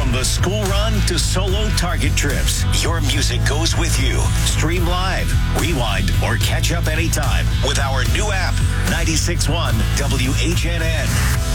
From the school run to solo Target trips, your music goes with you. Stream live, rewind, or catch up anytime with our new app, 96.1 WHNN.